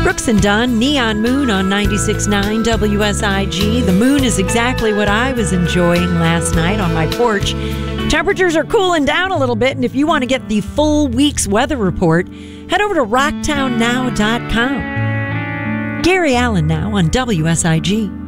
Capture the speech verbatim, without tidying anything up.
Brooks and Dunn, Neon Moon on ninety-six point nine W S I G. The moon is exactly what I was enjoying last night on my porch. Temperatures are cooling down a little bit, and if you want to get the full week's weather report, head over to rocktown now dot com. Gary Allen now on W S I G.